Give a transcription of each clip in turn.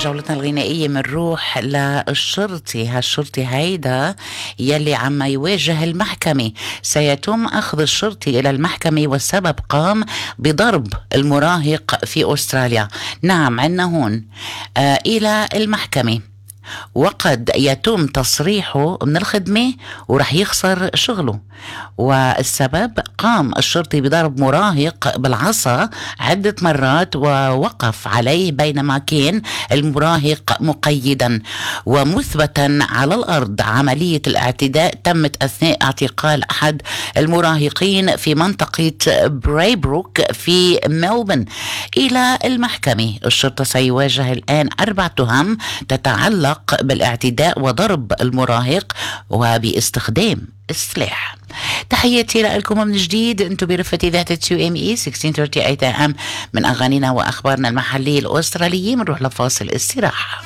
جولتنا الغنائية منروح للشرطي. هالشرطي هيدا يلي عم يواجه المحكمة. سيتم أخذ الشرطي إلى المحكمة والسبب قام بضرب المراهق في أستراليا. نعم، عنا هون إلى المحكمة، وقد يتم تصريحه من الخدمة ورح يخسر شغله. والسبب قام الشرطي بضرب مراهق بالعصا عدة مرات ووقف عليه بينما كان المراهق مقيدا ومثبتا على الأرض. عملية الاعتداء تمت أثناء اعتقال أحد المراهقين في منطقة برايبروك في ملبن إلى المحكمة. الشرطة سيواجه الآن 4 تهم تتعلق بالاعتداء وضرب المراهق وباستخدام السلاح. تحياتي لكم من جديد، انتم برفة ذات QME 1638 AM من أغانينا وأخبارنا المحلية الأسترالية. منروح لفاصل استراحة.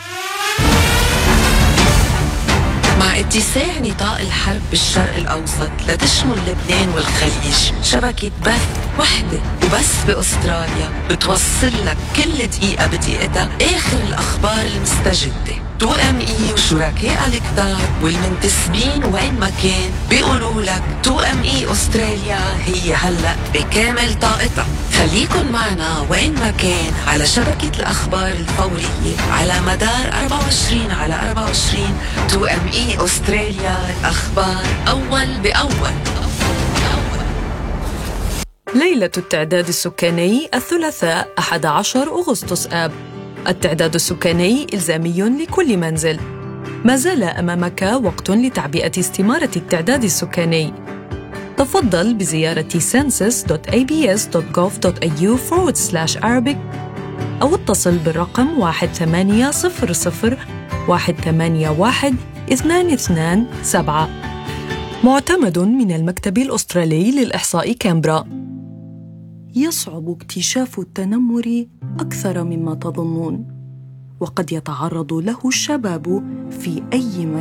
مع اتساع نطاق الحرب بالشرق الأوسط لتشمل لبنان والخليج، شبكة بث وحدة وبس بأستراليا بتوصل لك كل دقيقة بدقيقتها آخر الأخبار المستجدة. 2ME وشركاء الكتار والمنتسبين وين ما كان بيقولوا لك 2ME أستراليا هي هلأ بكامل طاقتها. خليكن معنا وين ما كان على شبكة الأخبار الفورية على مدار 24 على 24. 2ME أستراليا، الأخبار أول بأول. ليلة التعداد السكاني الثلاثاء 11 أغسطس آب. التعداد السكاني إلزامي لكل منزل. ما زال أمامك وقت لتعبئة استمارة التعداد السكاني. تفضل بزيارة census.abs.gov.au/Arabic أو اتصل بالرقم 1800-181-227. معتمد من المكتب الأسترالي للإحصاء كامبرا. يصعب اكتشاف التنمر أكثر مما تظنون، وقد يتعرض له الشباب في أي مكان